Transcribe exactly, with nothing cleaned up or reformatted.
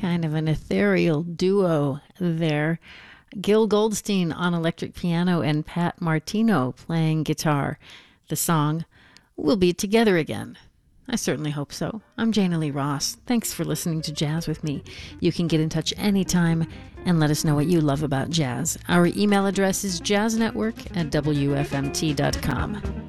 kind of an ethereal duo there. Gil Goldstein on electric piano and Pat Martino playing guitar. The song, We'll Be Together Again. I certainly hope so. I'm Jana Lee Ross. Thanks for listening to Jazz with me. You can get in touch anytime and let us know what you love about jazz. Our email address is jazznetwork at w f m t dot com.